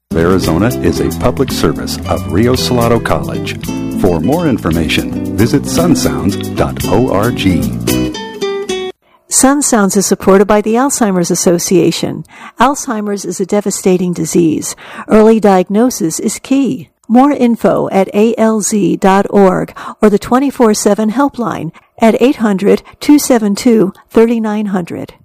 Arizona is a public service of Rio Salado College. For more information, visit sunsounds.org. Sun Sounds is supported by the Alzheimer's Association. Alzheimer's is a devastating disease. Early diagnosis is key. More info at alz.org or the 24/7 helpline at 800-272-3900.